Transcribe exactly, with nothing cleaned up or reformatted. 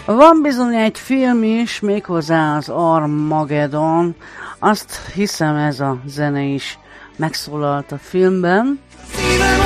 Van bizony egy film is, méghozzá az Armageddon. Azt hiszem ez a zene is megszólalt a filmben.